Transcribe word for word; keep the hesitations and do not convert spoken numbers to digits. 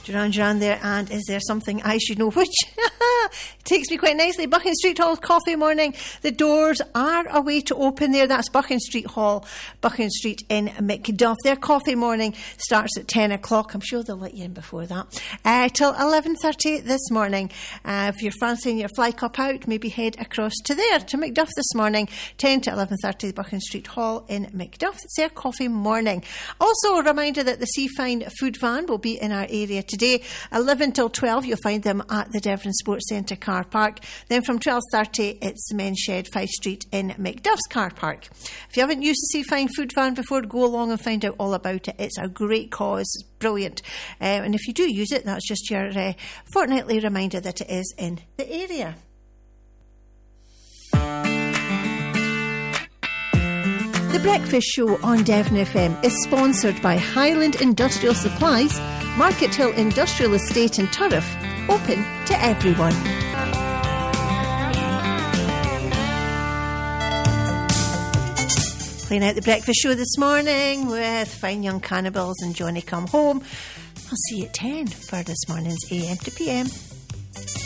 Duran Duran there, and is there something I should know which? Takes me quite nicely. Buchan Street Hall Coffee Morning. The doors are a way to open there. That's Buchan Street Hall, Buchan Street in Macduff. Their coffee morning starts at ten o'clock. I'm sure they'll let you in before that. Uh, till eleven thirty this morning. Uh, if you're fancying your fly cup out, maybe head across to there, to Macduff this morning. ten to eleven thirty, Buchan Street Hall in Macduff. It's their coffee morning. Also, a reminder that the Seafine Food Van will be in our area today. eleven till twelve, you'll find them at the Devon Sports Centre car park. Then from twelve thirty, it's the Men's Shed, Fife Street in Macduff's car park. If you haven't used the Seafine Food Van before, go along and find out all about it. It's a great cause. It's brilliant. Um, and if you do use it, that's just your uh, fortnightly reminder that it is in the area. The Breakfast Show on Devon F M is sponsored by Highland Industrial Supplies, Market Hill Industrial Estate in Turriff, open to everyone. Playing out the Breakfast Show this morning with Fine Young Cannibals and Johnny Come Home. I'll see you at ten for this morning's A M to P M.